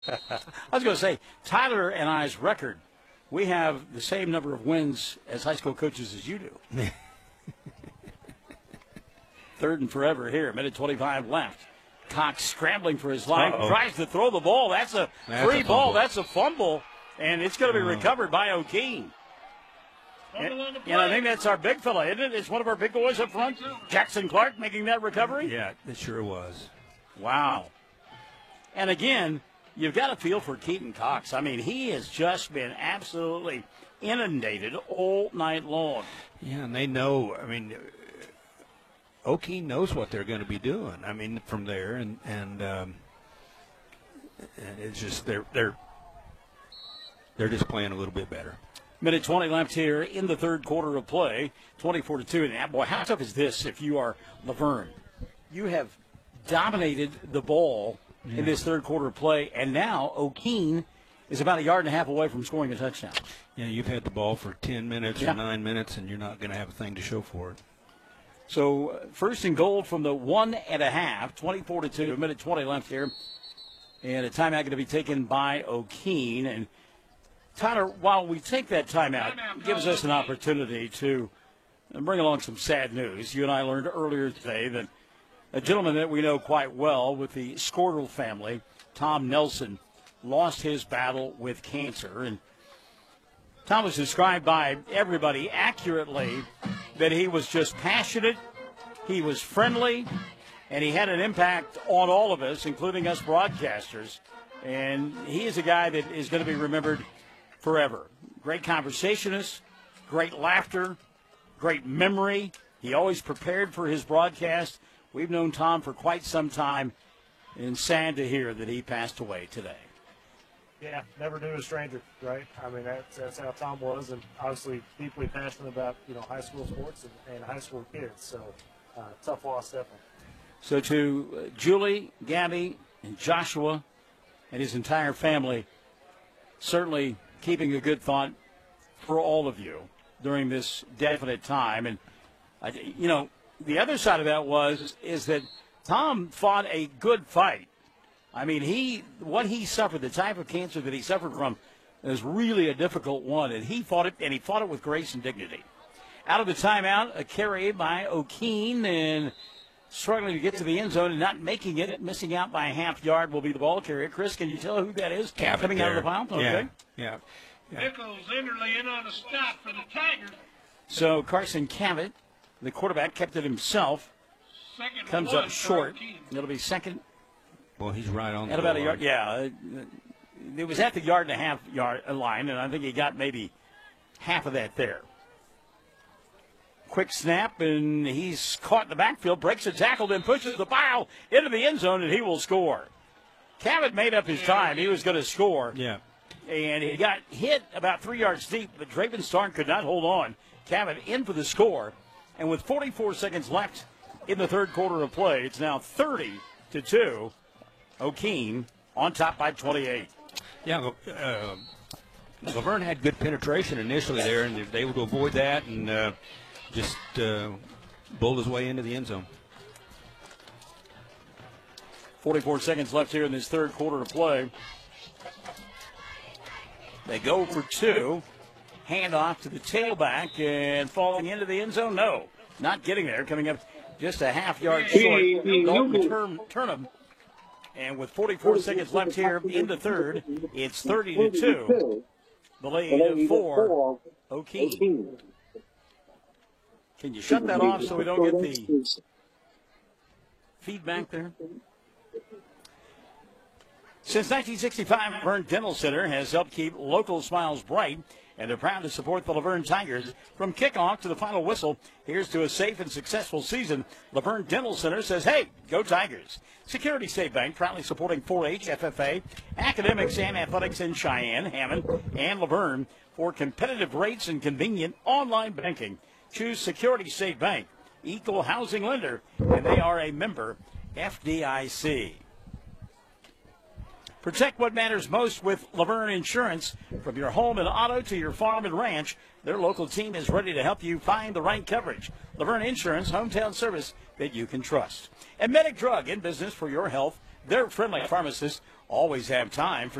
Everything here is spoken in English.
I was going to say, Tyler and I's record, we have the same number of wins as high school coaches as you do. Third and forever here, minute 25 left. Cox scrambling for his life, tries to throw the ball. That's a free ball. That's a fumble, and it's going to be recovered by O'Keene. And I think that's our big fella, isn't it? It's one of our big boys up front, Jackson Clark, making that recovery. Yeah, it sure was. Wow. And again, you've got to feel for Keaton Cox. I mean, he has just been absolutely inundated all night long. Yeah, and they know, I mean, O'Keene knows what they're going to be doing. I mean, from there, and it's just they're just playing a little bit better. Minute 20 left here in the third quarter of play, 24-2. And boy, how tough is this if you are Laverne? You have dominated the ball in this third quarter of play, and now O'Keene is about a yard and a half away from scoring a touchdown. Yeah, you've had the ball for 10 minutes or 9 minutes, and you're not going to have a thing to show for it. So first and goal from the 1.5, 24-2, minute 20 left here. And a timeout going to be taken by O'Keene. And Tyler, while we take that timeout, it gives us an opportunity to bring along some sad news. You and I learned earlier today that a gentleman that we know quite well with the Squirtle family, Tom Nelson, lost his battle with cancer. And Tom was described by everybody accurately that he was just passionate, he was friendly, and he had an impact on all of us, including us broadcasters. And he is a guy that is going to be remembered forever. Great conversationist, great laughter, great memory. He always prepared for his broadcast. We've known Tom for quite some time, and sad to hear that he passed away today. Yeah, never knew a stranger, right? I mean, that's how Tom was, and obviously deeply passionate about, high school sports and high school kids. So, tough loss, definitely. So to Julie, Gabby, and Joshua and his entire family, certainly keeping a good thought for all of you during this definite time. And, the other side of that is that Tom fought a good fight. I mean, what he suffered, the type of cancer that he suffered from, is really a difficult one, and he fought it, and he fought it with grace and dignity. Out of the timeout, a carry by O'Keene, and struggling to get to the end zone and not making it, missing out by a half yard will be the ball carrier. Chris, can you tell who that is coming out of the pile? Okay. Yeah. Nichols Enderly in on a stop for the Tigers. So Carson Cavett, the quarterback, kept it himself. Second comes up short. It'll be second. Well, he's right on at about a yard. Yeah, it was at the yard and a half yard line, and I think he got maybe half of that there. Quick snap, and he's caught in the backfield, breaks a tackle, then pushes the pile into the end zone, and he will score. Cavett made up his time. He was going to score. Yeah. And he got hit about 3 yards deep, but Draven Starn could not hold on. Cavett in for the score. And with 44 seconds left in the third quarter of play, it's now 30-2. O'Keene on top by 28. Yeah, Laverne had good penetration initially there, and they were able to avoid that and just bowled his way into the end zone. 44 seconds left here in this third quarter of play. They go for two. Hand off to the tailback and falling into the end zone. No, not getting there. Coming up just a half yard short. Dalton Turnham. And with 44 seconds left here in the third, it's 30-2. The lead for O'Keene. Can you shut that off so we don't get the feedback there? Since 1965, Laverne Dental Center has helped keep local smiles bright, and they're proud to support the Laverne Tigers. From kickoff to the final whistle, here's to a safe and successful season. Laverne Dental Center says, hey, go Tigers. Security State Bank proudly supporting 4-H, FFA, academics, and athletics in Cheyenne, Hammond, and Laverne. For competitive rates and convenient online banking, choose Security State Bank, equal housing lender, and they are a member FDIC. Protect what matters most with Laverne Insurance. From your home and auto to your farm and ranch, their local team is ready to help you find the right coverage. Laverne Insurance, hometown service that you can trust. And Medic Drug, in business for your health. Their friendly pharmacists always have time for